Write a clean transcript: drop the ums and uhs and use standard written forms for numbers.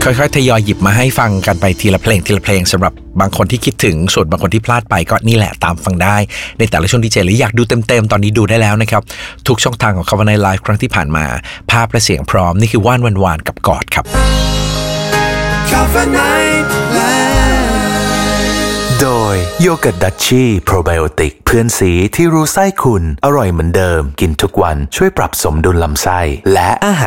ค่อยๆทยอยหยิบมาให้ฟังกันไปทีละเพลงสำหรับบางคนที่คิดถึงส่วนบางคนที่พลาดไปก็นี่แหละตามฟังได้ในแต่ละช่วงดีเจหรืออยากดูเต็มๆตอนนี้ดูได้แล้วนะครับทุกช่องทางของCover Night Liveครั้งที่ผ่านมาภาพและเสียงพร้อมนี่คือว่านวานกับกอดครับ Cover Night Live โดยโยเกิร์ตดัชชี่โปรไบโอติกเพื่อนสีที่รู้ไส้คุณอร่อยเหมือนเดิมกินทุกวันช่วยปรับสมดุลลำไส้และอาหาร